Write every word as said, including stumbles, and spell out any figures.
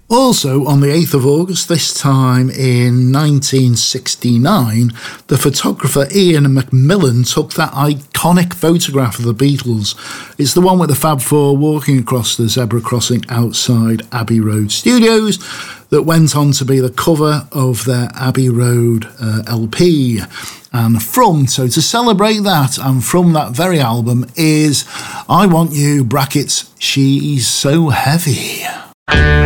Also, on the eighth of August, this time in nineteen sixty-nine, the photographer Ian McMillan took that iconic photograph of the Beatles. It's the one with the Fab Four walking across the zebra crossing outside Abbey Road Studios that went on to be the cover of their Abbey Road uh, L P. And from, so to celebrate that, and from that very album is I Want You, brackets, She's So Heavy.